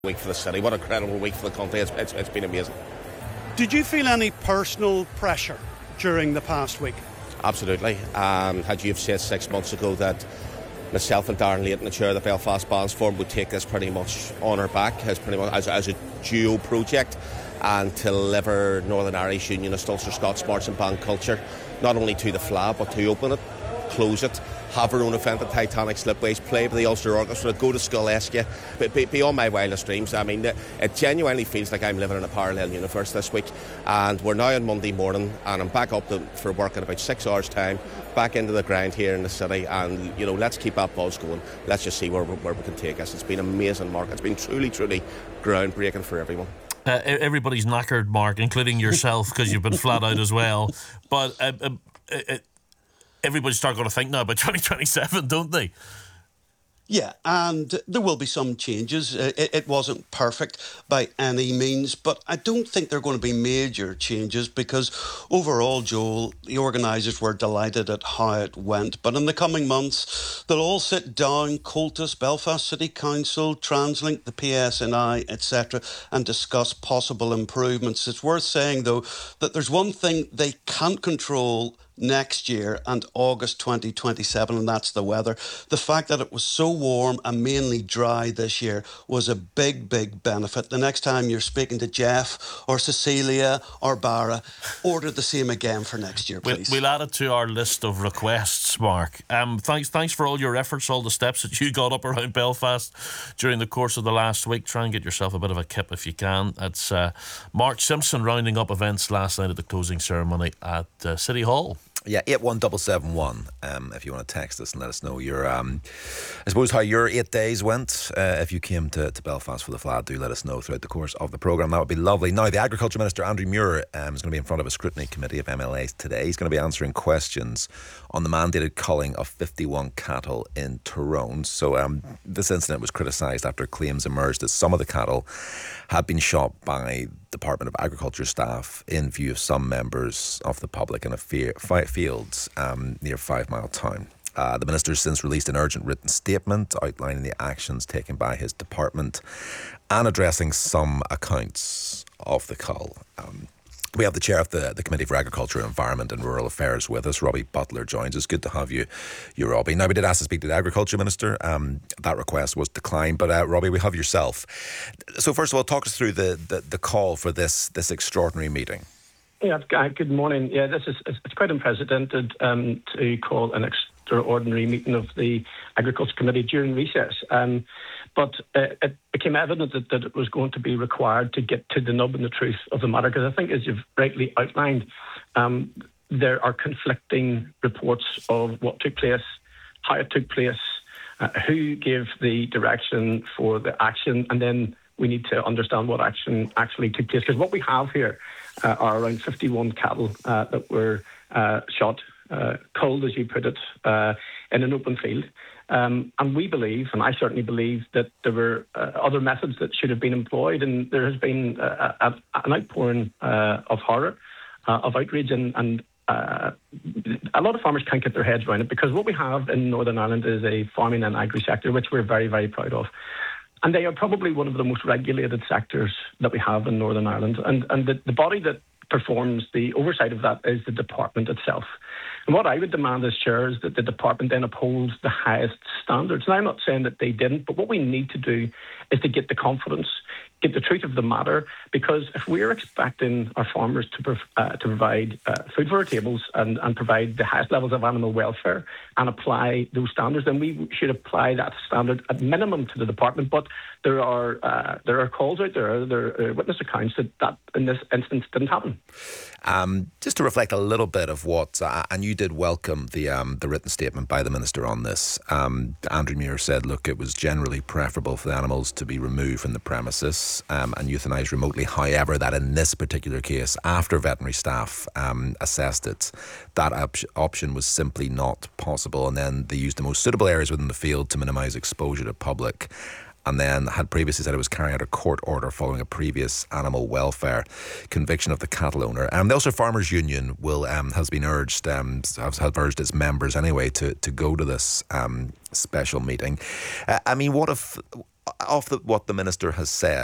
Week for the city. What a incredible week for the country. It's been amazing. Did you feel any personal pressure during the past week? Absolutely. Had you have said 6 months ago that myself and Darren Layton, the chair of the Belfast Bands Forum, would take this pretty much on our back as a duo project and to deliver Northern Irish Unionist Ulster Scots March and Band culture, not only to the Fleadh but to open it, close it, have our own event at Titanic Slipways, play with the Ulster Orchestra, go to Skull Eskia, beyond my wildest dreams. I mean, it genuinely feels like I'm living in a parallel universe this week, and we're now on Monday morning and I'm back up for work in about 6 hours time, back into the grind here in the city, and let's keep that buzz going. Let's just see where we can take us. It's been amazing, Mark. It's been truly groundbreaking for everyone. Everybody's knackered, Mark, including yourself, because you've been flat out as well. But everybody start going to think now about 2027, don't they? Yeah, and there will be some changes. It wasn't perfect by any means, but I don't think there are going to be major changes because overall, Joel, the organisers were delighted at how it went. But in the coming months, they'll all sit down, Coltis, Belfast City Council, TransLink, the PSNI, etc., and discuss possible improvements. It's worth saying, though, that there's one thing they can't control next year and August 2027, and that's the weather. The fact that it was so warm and mainly dry this year was a big benefit. The next time you're speaking to Jeff or Cecilia or Barra, order the same again for next year, please. We'll add it to our list of requests, Mark. Thanks for all your efforts, all the steps that you got up around Belfast during the course of the last week. Try and get yourself a bit of a kip if you can. That's Mark Simpson rounding up events last night at the closing ceremony at City Hall. Yeah, 81771, if you want to text us and let us know your, I suppose, how your 8 days went. If you came to Belfast for the Fleadh, do let us know throughout the course of the programme. That would be lovely. Now, the Agriculture Minister, Andrew Muir, is going to be in front of a scrutiny committee of MLAs today. He's going to be answering questions on the mandated culling of 51 cattle in Tyrone. So this incident was criticised after claims emerged that some of the cattle had been shot by Department of Agriculture staff in view of some members of the public in a field near 5 Mile Town. The Minister has since released an urgent written statement outlining the actions taken by his department and addressing some accounts of the cull. We have the chair of the Committee for Agriculture, Environment and Rural Affairs with us. Robbie Butler joins us. Good to have you, Robbie. Now, we did ask to speak to the Agriculture Minister. That request was declined. But, Robbie, we have yourself. So, first of all, talk us through the call for this extraordinary meeting. Yeah, good morning. Yeah, it's quite unprecedented to call an extraordinary meeting of the Agriculture Committee during recess. But it became evident that it was going to be required to get to the nub and the truth of the matter, because I think, as you've rightly outlined, there are conflicting reports of what took place, how it took place, who gave the direction for the action, and then we need to understand what action actually took place. Because what we have here are around 51 cattle that were shot, culled, as you put it, in an open field. And we believe, and I certainly believe, that there were other methods that should have been employed, and there has been an outpouring of horror, of outrage, and a lot of farmers can't get their heads around it, because what we have in Northern Ireland is a farming and agri sector, which we're very proud of. And they are probably one of the most regulated sectors that we have in Northern Ireland. And the body that performs the oversight of that is the department itself. And what I would demand as chair is that the department then upholds the highest standards. And I'm not saying that they didn't, but what we need to do is to get the confidence, get the truth of the matter, because if we're expecting our farmers to provide food for our tables and provide the highest levels of animal welfare and apply those standards, then we should apply that standard at minimum to the department. But there are calls out there, there are witness accounts that in this instance didn't happen. Just to reflect a little bit of what, and you did welcome the written statement by the Minister on this. Andrew Muir said, look, it was generally preferable for the animals to be removed from the premises and euthanised remotely. However, that in this particular case, after veterinary staff assessed it, that option was simply not possible. And then they used the most suitable areas within the field to minimise exposure to public, and then had previously said it was carrying out a court order following a previous animal welfare conviction of the cattle owner. The Ulster Farmers Union has been urged, have urged its members anyway to go to this special meeting. I mean, what if off what the minister has said,